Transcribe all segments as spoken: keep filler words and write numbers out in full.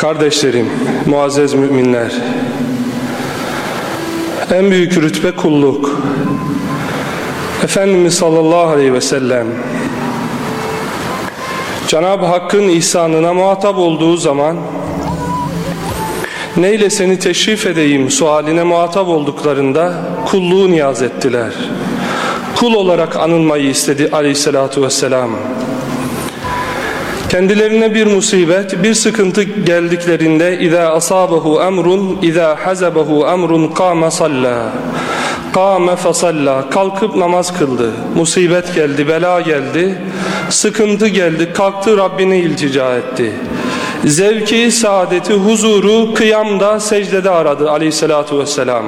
Kardeşlerim, muazzez müminler, en büyük rütbe kulluk. Efendimiz sallallahu aleyhi ve sellem Cenab-ı Hakk'ın ihsanına muhatap olduğu zaman neyle seni teşrif edeyim sualine muhatap olduklarında kulluğu niyaz ettiler. Kul olarak anılmayı istedi aleyhissalatu vesselam. Kendilerine bir musibet, bir sıkıntı geldiklerinde İzâ asâbehu emrun, izâ hazebehu emrun kâme sallâ. Kâme fesallâ. Kalkıp namaz kıldı. Musibet geldi, bela geldi, sıkıntı geldi, kalktı Rabbine iltica etti. Zevki, saadeti, huzuru kıyamda, secdede aradı aleyhissalatu vesselam.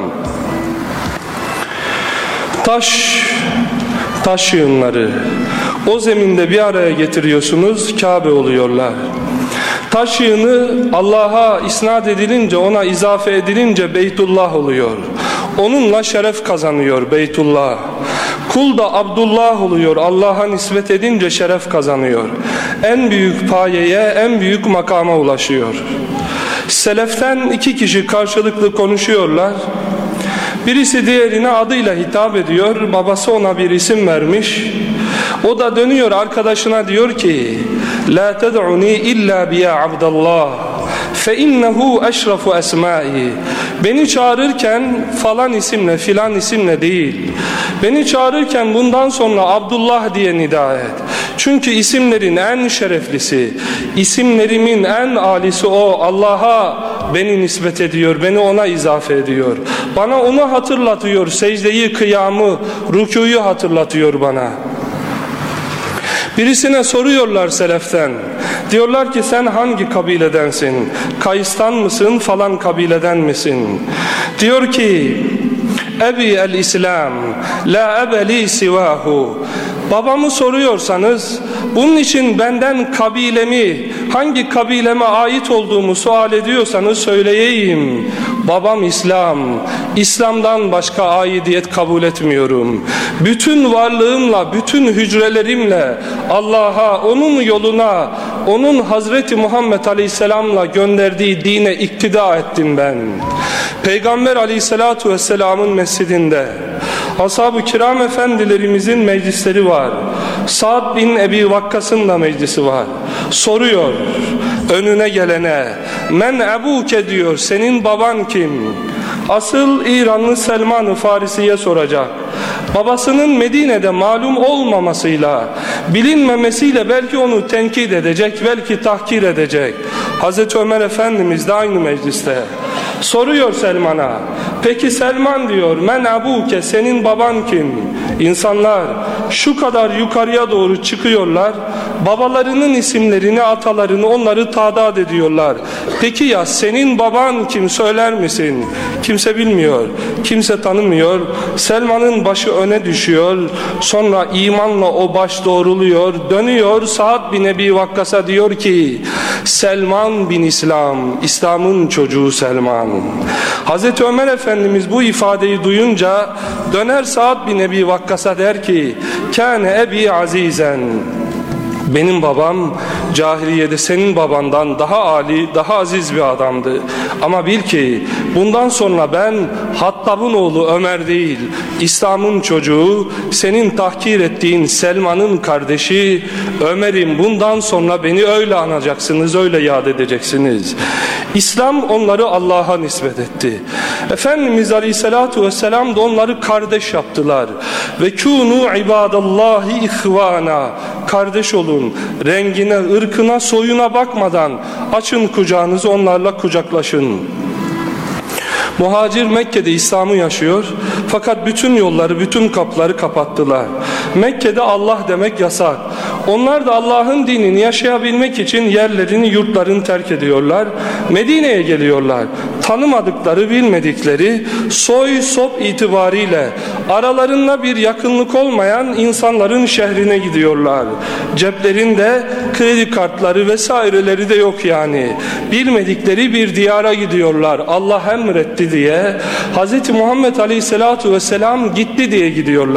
Taş, taş yığınları o zeminde bir araya getiriyorsunuz, Kabe oluyorlar. Taş yığını Allah'a isnat edilince, ona izafe edilince Beytullah oluyor. Onunla şeref kazanıyor Beytullah. Kul da Abdullah oluyor. Allah'a nispet edince şeref kazanıyor. En büyük payeye, en büyük makama ulaşıyor. Seleften iki kişi karşılıklı konuşuyorlar. Birisi diğerine adıyla hitap ediyor. Babası ona bir isim vermiş. O da dönüyor arkadaşına, diyor ki: "La ted'uni illa biya Abdullah fe innehu eşrafu esmai." Beni çağırırken falan isimle, filan isimle değil. Beni çağırırken bundan sonra Abdullah diye nida et. Çünkü isimlerin en şereflisi, isimlerimin en alisi o. Allah'a beni nispet ediyor, beni ona izafe ediyor. Bana onu hatırlatıyor, secdeyi, kıyamı, rükûyu hatırlatıyor bana. Birisine soruyorlar seleften. Diyorlar ki sen hangi kabiledensin? Kays'tan mısın, falan kabileden misin? Diyor ki: Ebi el-İslam, la ebeli sivahu. Babamı soruyorsanız, bunun için benden kabilemi, hangi kabileme ait olduğumu sual ediyorsanız söyleyeyim. Babam İslam, İslam'dan başka aidiyet kabul etmiyorum. Bütün varlığımla, bütün hücrelerimle Allah'a, onun yoluna, onun Hazreti Muhammed Aleyhisselam'la gönderdiği dine iktida ettim ben. Peygamber Aleyhisselatu Vesselam'ın mescidinde Ashab-ı Kiram efendilerimizin meclisleri var. Sa'd bin Ebi Vakkas'ın da meclisi var. Soruyor önüne gelene: "Men ebuke?" diyor, "Senin baban kim?" Asıl İranlı Selman-ı Farisi'ye soracak. Babasının Medine'de malum olmamasıyla, bilinmemesiyle belki onu tenkit edecek, belki tahkir edecek. Hazreti Ömer Efendimiz de aynı mecliste. Soruyor Selman'a. Peki Selman diyor, "Men ebuke?" Senin baban kim? İnsanlar şu kadar yukarıya doğru çıkıyorlar. Babalarının isimlerini, atalarını, onları tadat ediyorlar. Peki ya senin baban kim, söyler misin? Kimse bilmiyor, kimse tanımıyor. Selman'ın başı öne düşüyor. Sonra imanla o baş doğruluyor. Dönüyor Sa'd bin Ebi Vakkas'a, diyor ki: "Selman bin İslam, İslam'ın çocuğu Selman." Hazreti Ömer Efendimiz bu ifadeyi duyunca döner Sa'd bin Ebi Vakkas'a, der ki: "Kâne ebi azizen." Benim babam cahiliyede senin babandan daha âli, daha aziz bir adamdı. Ama bil ki bundan sonra ben Hattab'ın oğlu Ömer değil, İslam'ın çocuğu, senin tahkir ettiğin Selman'ın kardeşi Ömer'im. Bundan sonra beni öyle anacaksınız, öyle yad edeceksiniz. İslam onları Allah'a nispet etti. Efendimiz Aleyhisselatu Vesselam da onları kardeş yaptılar. Ve kûnû ibâdallâhi ihvâna. Kardeş olun, rengine, ırkına, soyuna bakmadan açın kucağınızı, onlarla kucaklaşın. Muhacir Mekke'de İslam'ı yaşıyor, fakat bütün yolları, bütün kapıları kapattılar. Mekke'de Allah demek yasak. Onlar da Allah'ın dinini yaşayabilmek için yerlerini, yurtlarını terk ediyorlar. Medine'ye geliyorlar. Tanımadıkları, bilmedikleri, soy sop itibariyle aralarında bir yakınlık olmayan insanların şehrine gidiyorlar. Ceplerinde kredi kartları vesaireleri de yok yani. Bilmedikleri bir diyara gidiyorlar. Allah emretti diye, Hz. Muhammed Aleyhisselatu Vesselam gitti diye gidiyorlar.